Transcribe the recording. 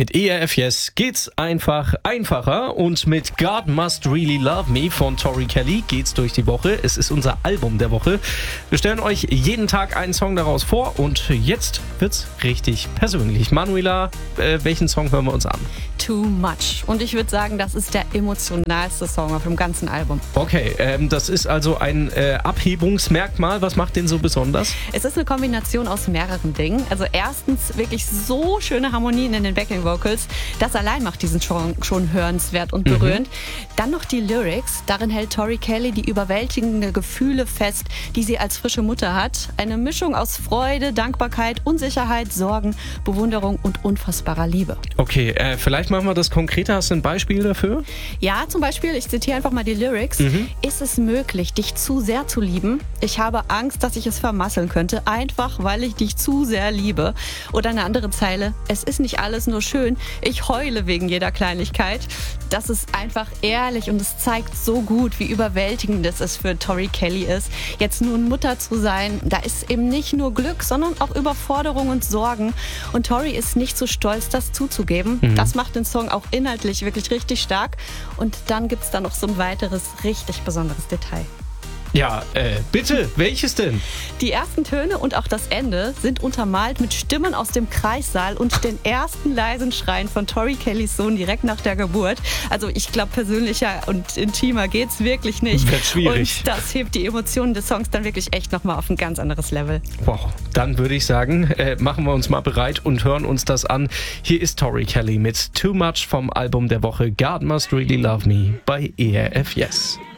Mit ERF Yes geht's einfach einfacher und mit God Must Really Love Me von Tori Kelly geht's durch die Woche. Es ist unser Album der Woche. Wir stellen euch jeden Tag einen Song daraus vor und jetzt wird's richtig persönlich. Manuela, welchen Song hören wir uns an? Too Much. Und ich würde sagen, das ist der emotionalste Song auf dem ganzen Album. Okay, das ist also ein Abhebungsmerkmal. Was macht den so besonders? Es ist eine Kombination aus mehreren Dingen. Also erstens wirklich so schöne Harmonien in den Backing Vocals. Das allein macht diesen Song schon hörenswert und berührend. Dann noch die Lyrics. Darin hält Tori Kelly die überwältigende Gefühle fest, die sie als frische Mutter hat. Eine Mischung aus Freude, Dankbarkeit, Unsicherheit, Sorgen, Bewunderung und unfassbarer Liebe. Okay, vielleicht machen wir das konkreter. Hast du ein Beispiel dafür? Ja, zum Beispiel, ich zitiere einfach mal die Lyrics. Ist es möglich, dich zu sehr zu lieben? Ich habe Angst, dass ich es vermasseln könnte, einfach weil ich dich zu sehr liebe. Oder eine andere Zeile, es ist nicht alles nur schön, ich heule wegen jeder Kleinigkeit. Das ist einfach ehrlich und es zeigt so gut, wie überwältigend es für Tori Kelly ist, jetzt nun Mutter zu sein. Da ist eben nicht nur Glück, sondern auch Überforderung und Sorgen. Und Tori ist nicht so stolz, das zuzugeben. Das macht den Song auch inhaltlich wirklich richtig stark. Und dann gibt es da noch so ein weiteres, richtig besonderes Detail. Ja, bitte, welches denn? Die ersten Töne und auch das Ende sind untermalt mit Stimmen aus dem Kreissaal und den ersten leisen Schreien von Tori Kellys Sohn direkt nach der Geburt. Also ich glaube, persönlicher und intimer geht's wirklich nicht. Wird schwierig. Und das hebt die Emotionen des Songs dann wirklich echt nochmal auf ein ganz anderes Level. Wow, dann würde ich sagen, machen wir uns mal bereit und hören uns das an. Hier ist Tori Kelly mit Too Much vom Album der Woche God Must Really Love Me bei ERF Yes.